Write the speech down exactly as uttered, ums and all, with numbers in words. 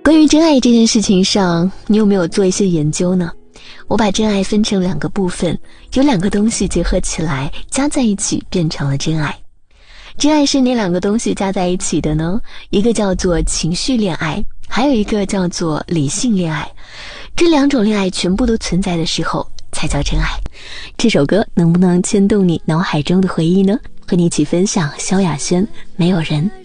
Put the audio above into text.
关于真爱这件事情上，你有没有做一些研究呢？我把真爱分成两个部分，有两个东西结合起来，加在一起变成了真爱。真爱是哪两个东西加在一起的呢？一个叫做情绪恋爱，还有一个叫做理性恋爱。这两种恋爱全部都存在的时候，才叫真爱。这首歌能不能牵动你脑海中的回忆呢？和你一起分享萧亚轩《没有人》。